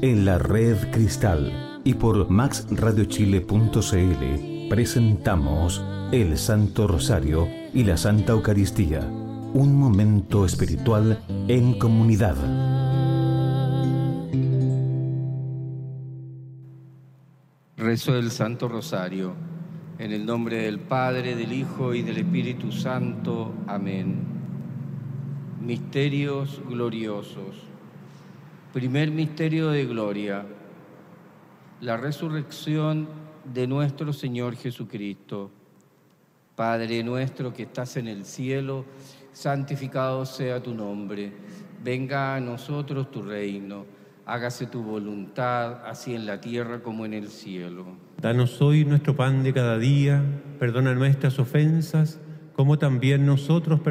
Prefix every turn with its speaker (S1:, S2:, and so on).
S1: En la Red Cristal y por maxradiochile.cl presentamos el Santo Rosario y la Santa Eucaristía, un momento espiritual en comunidad.
S2: Rezo del Santo Rosario, en el nombre del Padre, del Hijo y del Espíritu Santo. Amén. Misterios gloriosos. Primer misterio de gloria, la resurrección de nuestro Señor Jesucristo. Padre nuestro que estás en el cielo, santificado sea tu nombre. Venga a nosotros tu reino. Hágase tu voluntad, así en la tierra como en el cielo.
S3: Danos hoy nuestro pan de cada día, perdona nuestras ofensas, como también nosotros